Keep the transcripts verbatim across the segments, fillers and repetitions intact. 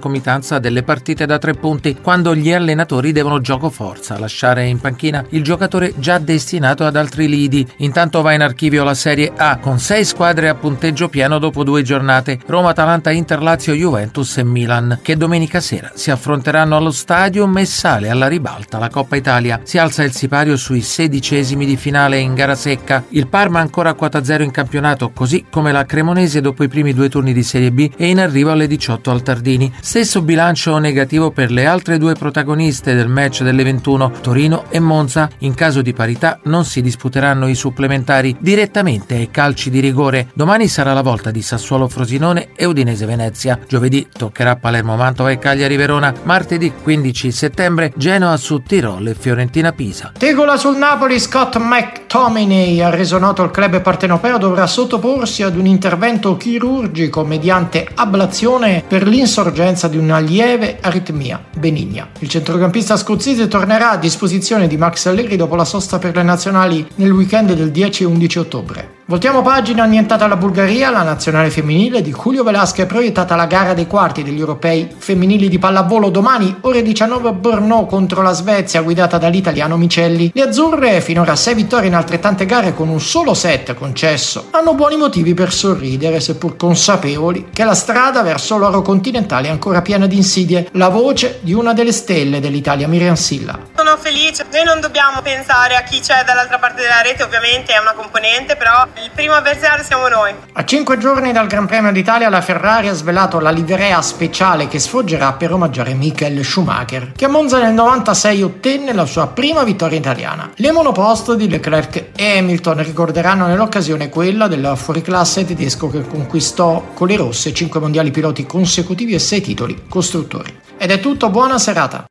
concomitanza delle partite da tre punti, quando gli allenatori devono gioco forza lasciare in panchina il giocatore già destinato ad altri lidi. Intanto va in archivio la Serie A con sei squadre a punteggio pieno dopo due giornate: Roma, Atalanta, Inter, Lazio, Juventus e Milan, che domenica sera si affronteranno allo Stadium e sale alla ribalta la Coppa Italia. Si alza il sipario sui sedicesimi di finale in gara secca. Il Parma ancora a quattro a zero in campionato, così come la Cremonese dopo i primi due turni di Serie B e in arrivo alle diciotto al Tardini. Stesso bilancio negativo per le altre due protagoniste del match delle ventuno, Torino e Monza. In caso di parità non si disputeranno i supplementari direttamente ai calci di rigore. Domani sarà la volta di Sassuolo Frosinone e Udinese Venezia. Giovedì toccherà Palermo Mantova e Cagliari Verona. Martedì quindici settembre Genoa su Tirol e Fiorentina Pisa. Tegola sul Napoli. Scott McTominay ha reso noto il club partenopeo dovrà sottoporsi ad un intervento chirurgico mediante ablazione per l'insorgenza di una lieve aritmia benigna. Il centrocampista scozzese tornerà a disposizione di Max Allegri dopo la sosta per le nazionali nel weekend del dieci e undici ottobre. Voltiamo pagina, annientata la Bulgaria. La nazionale femminile di Julio Velasquez è proiettata alla gara dei quarti degli europei femminili di pallavolo domani ore diciannove a Brno contro la Svezia, guidata dall'italiano Micelli. Le azzurre, finora sei vittorie in altrettante gare con un solo set concesso, hanno buoni motivi per sorridere, seppur consapevoli che la strada verso l'oro continentale è ancora piena di insidie. La voce di una delle stelle dell'Italia, Miriam Silla. Sono felice, noi non dobbiamo pensare a chi c'è dall'altra parte della rete, ovviamente è una componente, però il primo avversario siamo noi. A cinque giorni dal Gran Premio d'Italia la Ferrari ha svelato la livrea speciale che sfoggerà per omaggiare Michael Schumacher, che a Monza nel novantasei ottenne la sua prima vittoria italiana. Le monoposto di Leclerc e Hamilton ricorderanno nell'occasione quella del fuoriclasse tedesco che conquistò con le rosse cinque mondiali piloti consecutivi e sei titoli costruttori. Ed è tutto, buona serata.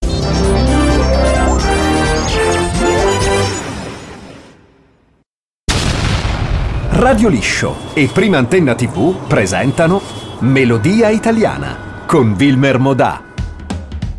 Radio Liscio e Prima Antenna tivù presentano Melodia Italiana con Wilmer Modà.